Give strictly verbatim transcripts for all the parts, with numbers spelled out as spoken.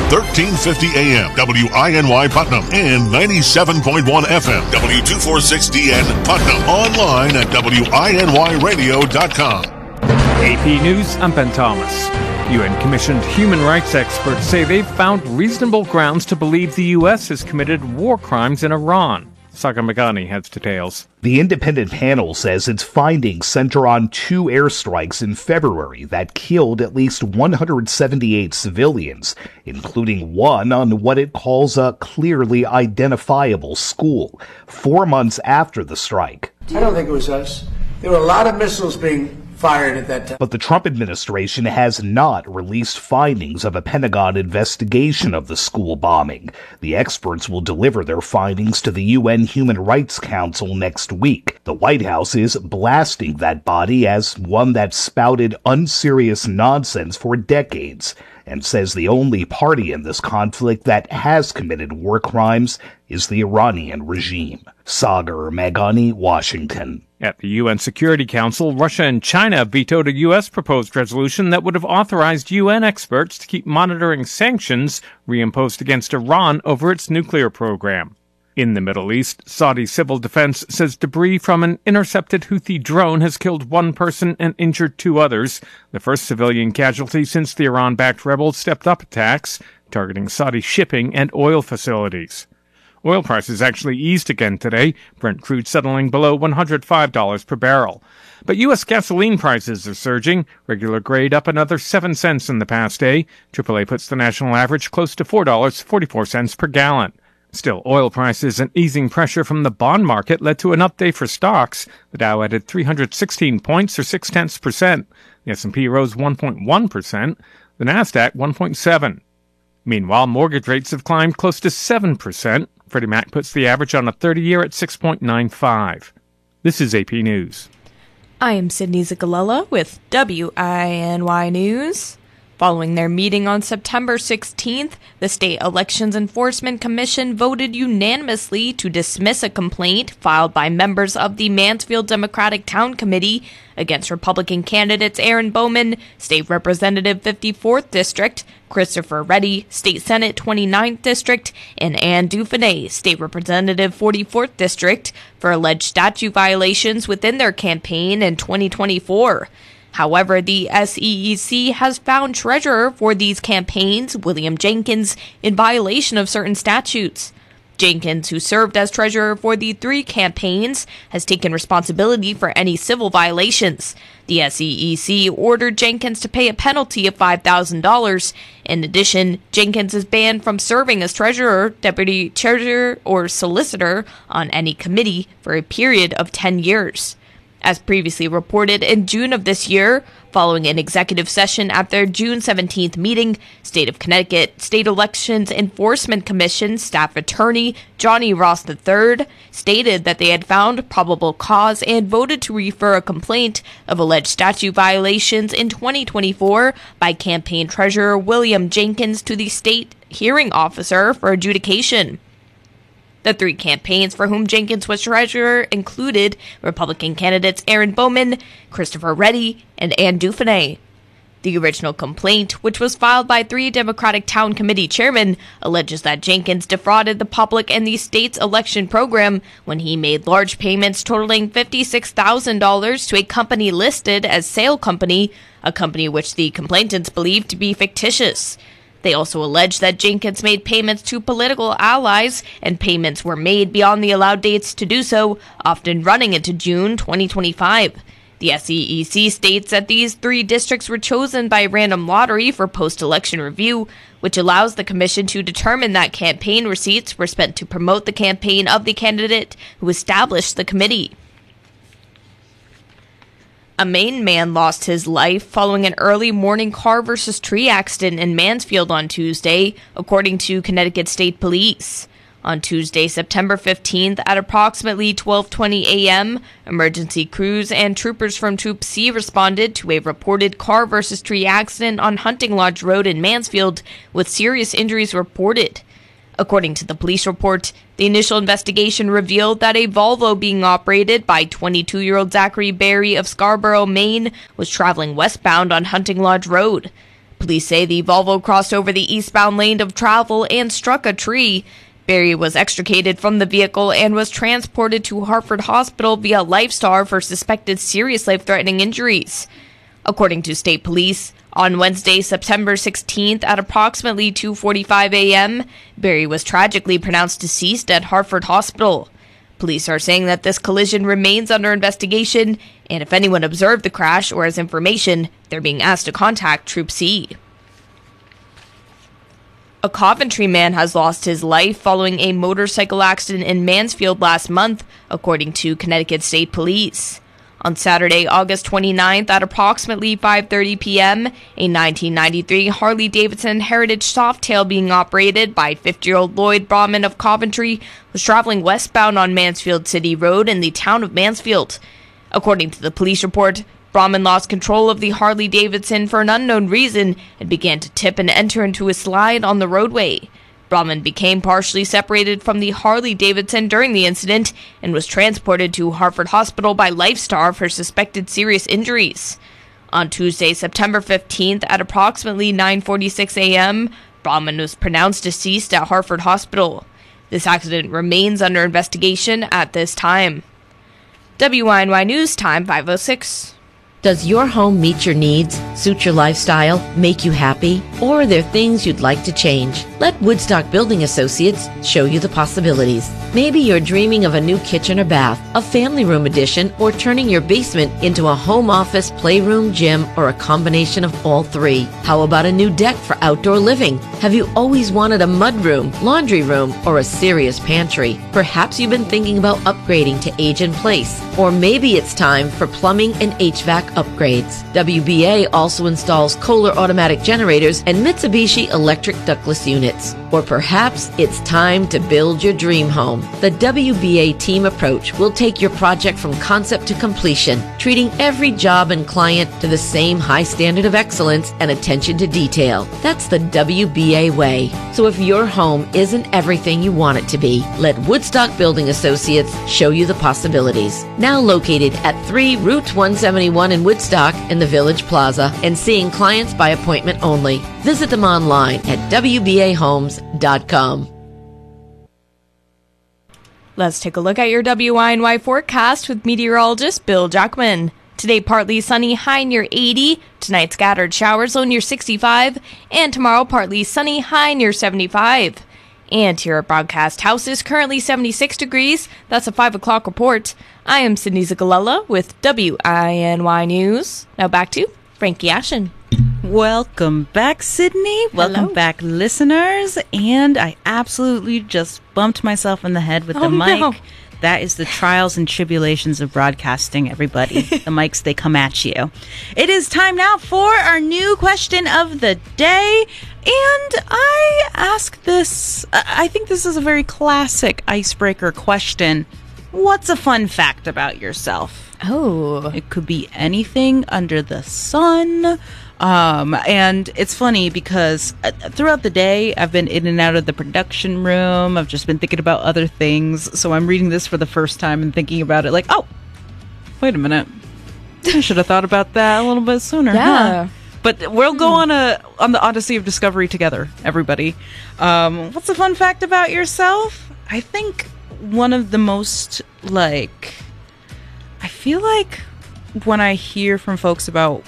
thirteen fifty A M, W I N Y Putnam, and ninety-seven point one F M, W two forty-six D N Putnam. Online at W I N Y radio dot com. A P News, I'm Ben Thomas. U N-commissioned human rights experts say they've found reasonable grounds to believe the U S has committed war crimes in Iran. Sagar Meghani has details. The independent panel says its findings center on two airstrikes in February that killed at least one hundred seventy-eight civilians, including one on what it calls a clearly identifiable school, four months after the strike. I don't think it was us. There were a lot of missiles being fired at that time. But the Trump administration has not released findings of a Pentagon investigation of the school bombing. The experts will deliver their findings to the U N Human Rights Council next week. The White House is blasting that body as one that spouted unserious nonsense for decades and says the only party in this conflict that has committed war crimes is the Iranian regime. Sagar Meghani, Washington. At the U N Security Council, Russia and China vetoed a U S proposed resolution that would have authorized U N experts to keep monitoring sanctions reimposed against Iran over its nuclear program. In the Middle East, Saudi civil defense says debris from an intercepted Houthi drone has killed one person and injured two others, the first civilian casualty since the Iran-backed rebels stepped up attacks, targeting Saudi shipping and oil facilities. Oil prices actually eased again today, Brent crude settling below one hundred five dollars per barrel. But U S gasoline prices are surging, regular grade up another seven cents in the past day. triple A puts the national average close to four dollars and forty-four cents per gallon. Still, oil prices and easing pressure from the bond market led to an up day for stocks. The Dow added three hundred sixteen points, or six tenths percent. The S and P rose one point one percent. The Nasdaq one point seven. Meanwhile, mortgage rates have climbed close to seven percent. Freddie Mac puts the average on a thirty-year at six point nine five. This is A P News. I am Sydney Zigalella with W I N Y News. Following their meeting on September sixteenth, the State Elections Enforcement Commission voted unanimously to dismiss a complaint filed by members of the Mansfield Democratic Town Committee against Republican candidates Aaron Bowman, State Representative fifty-fourth District, Christopher Reddy, State Senate twenty-ninth District, and Ann Dufresne, State Representative forty-fourth District, for alleged statute violations within their campaign in twenty twenty-four. However, the S E E C has found treasurer for these campaigns, William Jenkins, in violation of certain statutes. Jenkins, who served as treasurer for the three campaigns, has taken responsibility for any civil violations. The S E E C ordered Jenkins to pay a penalty of five thousand dollars. In addition, Jenkins is banned from serving as treasurer, deputy treasurer, or solicitor on any committee for a period of ten years. As previously reported in June of this year, following an executive session at their June seventeenth meeting, State of Connecticut State Elections Enforcement Commission staff attorney Johnny Ross the third stated that they had found probable cause and voted to refer a complaint of alleged statute violations in twenty twenty-four by campaign treasurer William Jenkins to the state hearing officer for adjudication. The three campaigns for whom Jenkins was treasurer included Republican candidates Aaron Bowman, Christopher Reddy, and Ann Dufresne. The original complaint, which was filed by three Democratic Town Committee chairmen, alleges that Jenkins defrauded the public and the state's election program when he made large payments totaling fifty-six thousand dollars to a company listed as Sale Company, a company which the complainants believed to be fictitious. They also allege that Jenkins made payments to political allies, and payments were made beyond the allowed dates to do so, often running into June twenty twenty-five. The S E E C states that these three districts were chosen by random lottery for post-election review, which allows the commission to determine that campaign receipts were spent to promote the campaign of the candidate who established the committee. A Maine man lost his life following an early morning car versus tree accident in Mansfield on Tuesday, according to Connecticut State Police. On Tuesday, September fifteenth, at approximately twelve twenty a.m., emergency crews and troopers from Troop C responded to a reported car versus tree accident on Hunting Lodge Road in Mansfield, with serious injuries reported. According to the police report, the initial investigation revealed that a Volvo being operated by twenty-two-year-old Zachary Berry of Scarborough, Maine, was traveling westbound on Hunting Lodge Road. Police say the Volvo crossed over the eastbound lane of travel and struck a tree. Barry was extricated from the vehicle and was transported to Hartford Hospital via Lifestar for suspected serious life-threatening injuries. According to state police, on Wednesday, September sixteenth at approximately two forty-five a.m., Barry was tragically pronounced deceased at Hartford Hospital. Police are saying that this collision remains under investigation, and if anyone observed the crash or has information, they're being asked to contact Troop C. A Coventry man has lost his life following a motorcycle accident in Mansfield last month, according to Connecticut State Police. On Saturday, August twenty-ninth at approximately five thirty p.m., a nineteen ninety-three Harley-Davidson Heritage Softail being operated by fifty-year-old Lloyd Brahman of Coventry was traveling westbound on Mansfield City Road in the town of Mansfield. According to the police report, Brahman lost control of the Harley-Davidson for an unknown reason and began to tip and enter into a slide on the roadway. Brahman became partially separated from the Harley-Davidson during the incident and was transported to Hartford Hospital by Lifestar for suspected serious injuries. On Tuesday, September fifteenth at approximately nine forty-six a.m., Brahman was pronounced deceased at Hartford Hospital. This accident remains under investigation at this time. W I N Y News Time five oh six. Does your home meet your needs, suit your lifestyle, make you happy, or are there things you'd like to change? Let Woodstock Building Associates show you the possibilities. Maybe you're dreaming of a new kitchen or bath, a family room addition, or turning your basement into a home office, playroom, gym, or a combination of all three. How about a new deck for outdoor living? Have you always wanted a mudroom, laundry room, or a serious pantry? Perhaps you've been thinking about upgrading to age in place, or maybe it's time for plumbing and H V A C upgrades. W B A also installs Kohler automatic generators and Mitsubishi electric ductless units. Or perhaps it's time to build your dream home. The W B A team approach will take your project from concept to completion, treating every job and client to the same high standard of excellence and attention to detail. That's the W B A way. So if your home isn't everything you want it to be, let Woodstock Building Associates show you the possibilities. Now located at three Route one seventy-one in Woodstock in the Village Plaza and seeing clients by appointment only. Visit them online at W B A homes dot com. Let's take a look at your W I N Y forecast with meteorologist Bill Jackman. Today, partly sunny, high near eighty. Tonight, scattered showers, low near sixty-five. And tomorrow, partly sunny, high near seventy-five. And here at Broadcast House is currently seventy-six degrees. That's a five o'clock report. I am Sydney Zagalella with W I N Y News. Now back to Frankie Ashen. Welcome back, Sydney. Welcome Hello. back, listeners. And I absolutely just bumped myself in the head with Oh, the mic. no. That is the trials and tribulations of broadcasting, everybody. The mics, they come at you. It is time now for our new question of the day. And I ask this, I think this is a very classic icebreaker question. What's a fun fact about yourself? Oh. It could be anything under the sun. Um, and it's funny because throughout the day, I've been in and out of the production room. I've just been thinking about other things. So I'm reading this for the first time and thinking about it like, oh, wait a minute. I should have thought about that a little bit sooner. Yeah. Huh? But we'll go on a on the Odyssey of Discovery together, everybody. Um, what's a fun fact about yourself? I think one of the most, like, I feel like when I hear from folks about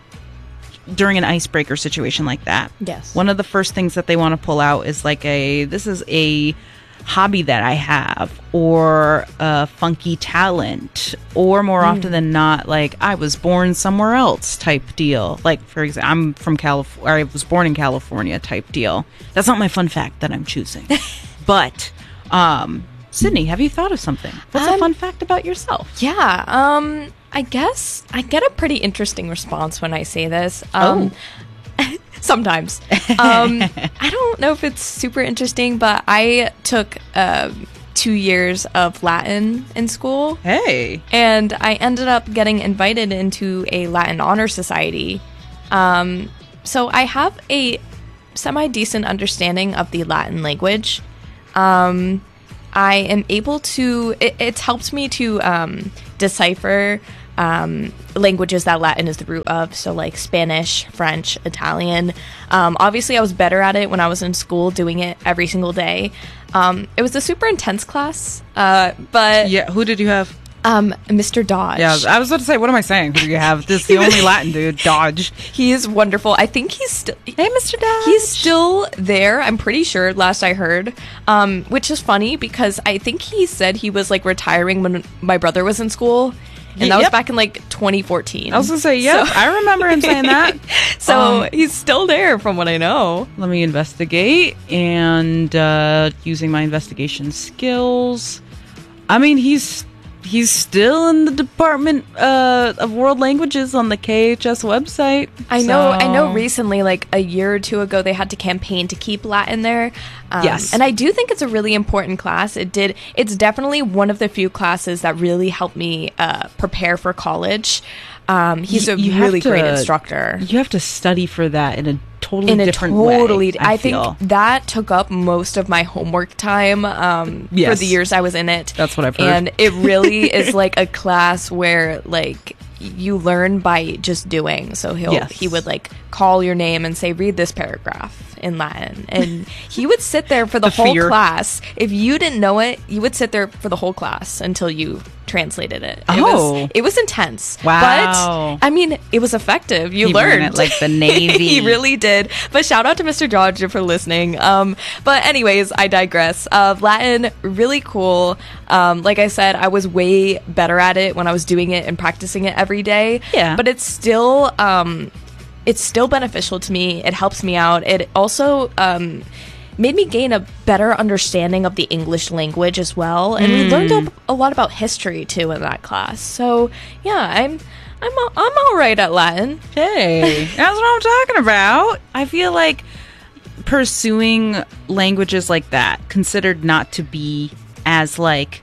during an icebreaker situation like that, Yes. one of the first things that they want to pull out is like a, this is a hobby that I have, or a funky talent, or more Mm. often than not, like I was born somewhere else type deal. Like, for example, I'm from California, I was born in California type deal. That's not my fun fact that I'm choosing. But, um, Sydney, have you thought of something? What's Um, a fun fact about yourself? Yeah, um, I guess I get a pretty interesting response when I say this. Um, sometimes. Um, I don't know if it's super interesting, but I took um, two years of Latin in school. Hey. And I ended up getting invited into a Latin honor society. Um, so I have a semi-decent understanding of the Latin language. Um, I am able to, it, it's helped me to um, decipher um, languages that Latin is the root of. So like Spanish, French, Italian. Um, obviously, I was better at it when I was in school, doing it every single day. Um, it was a super intense class, uh, but Yeah, who did you have? um, Mister Dodge. Yeah, I was about to say, what am I saying? Who do you have? This is the only Latin dude, Dodge. He is wonderful. I think he's still. Hey, Mister Dodge. He's still there, I'm pretty sure, last I heard. Um, which is funny because I think he said he was like retiring when my brother was in school. And that was Yep. back in like twenty fourteen. I was going to say, yeah, So- I remember him saying that. So Um, he's still there from what I know. Let me investigate, and uh, using my investigation skills. I mean, he's he's still in the Department uh, of World Languages on the K H S website. I know. I know. so- Recently, like a year or two ago, they had to campaign to keep Latin there. Um, Yes. and I do think it's a really important class. It did. It's definitely one of the few classes that really helped me uh, prepare for college. Um, he's Y- a you have really great to- instructor. You have to study for that in a totally In a different totally, way. I, I, think feel. that took up most of my homework time um, for Yes. the years I was in it. That's what I've heard. And it really is like a class where like you learn by just doing. So he'll Yes. he would like call your name and say, read this paragraph in Latin, and he would sit there for the, The whole fear. class. If you didn't know it, you would sit there for the whole class until you translated it. It Oh. was it was intense. Wow. But I mean, it was effective. You He ran learned it like the Navy. He really did. But shout out to Mister Dodge for listening. Um, but anyways, I digress. Uh, Latin, really cool. Um, like I said, I was way better at it when I was doing it and practicing it every day. Yeah. But it's still um, it's still beneficial to me. It helps me out. It also um, made me gain a better understanding of the English language as well. And we learned a, a lot about history too in that class. So yeah, I'm I'm a, I'm all right at Latin. Hey, that's what I'm talking about. I feel like pursuing languages like that, considered not to be as like,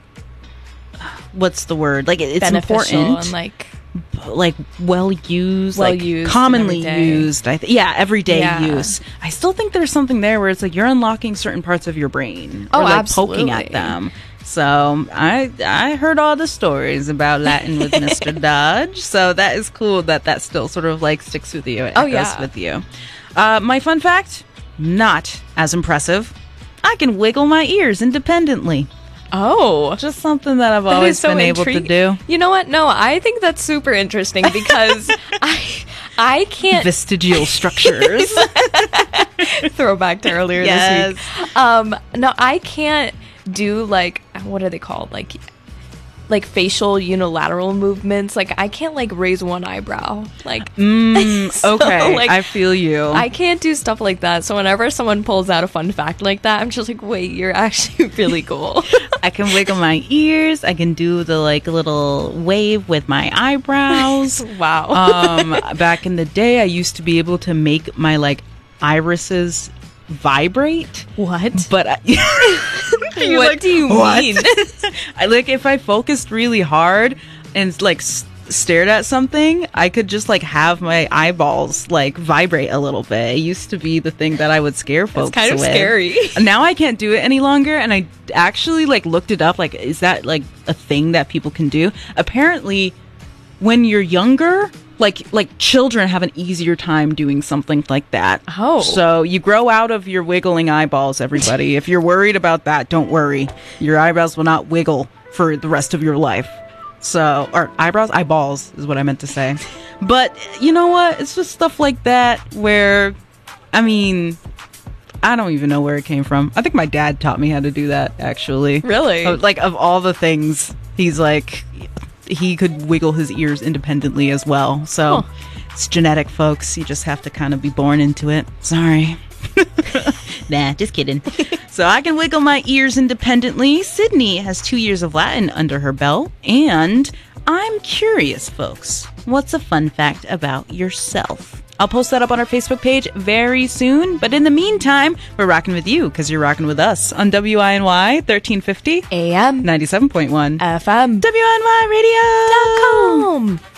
what's the word? Like it- it's Beneficial important, and like like well used, Well like used and commonly everyday. used. I th- yeah, everyday Yeah. use. I still think there's something there where it's like you're unlocking certain parts of your brain, Oh, or like absolutely. poking at them. So I I heard all the stories about Latin with Mister Dodge. So that is cool that that still sort of like sticks with you. It Oh, echoes yeah. with you. Uh, my fun fact, not as impressive. I can wiggle my ears independently. oh. Just something that I've That always is so been able intrig- to do. You know what? No, I think that's super interesting because I I can't Vestigial structures. throw back to earlier Yes. this week. Um, no, I can't do like what are they called? Like like facial unilateral movements. Like I can't like raise one eyebrow. Like Mm, So, okay, like, I feel you. I can't do stuff like that. So whenever someone pulls out a fun fact like that, I'm just like, wait, you're actually really cool. I can wiggle my ears. I can do the like little wave with my eyebrows. Wow. um, back in the day, I used to be able to make my like irises vibrate. What? But I, You're What like, do you "What?" mean? I like if I focused really hard and like s- stared at something, I could just like have my eyeballs like vibrate a little bit. It used to be the thing that I would scare folks It's kind of with. scary. Now I can't do it any longer, and I actually like looked it up. Like, is that like a thing that people can do? Apparently, when you're younger, like like children have an easier time doing something like that. Oh. So you grow out of your wiggling eyeballs, everybody. If you're worried about that, don't worry. Your eyebrows will not wiggle for the rest of your life. So, or eyebrows, eyeballs is what I meant to say. But you know what? It's just stuff like that where, I mean, I don't even know where it came from. I think my dad taught me how to do that, actually. Really? Of- Like, of all the things, he's like, he could wiggle his ears independently as well. So, Huh. it's genetic, folks. You just have to kind of be born into it. Sorry. Nah, just kidding. So I can wiggle my ears independently. Sydney has two years of Latin under her belt. And I'm curious, folks. What's a fun fact about yourself? I'll post that up on our Facebook page very soon. But in the meantime, we're rocking with you because you're rocking with us on W I N Y thirteen fifty, A M ninety-seven point one, F M W I N Y Radio. dot com.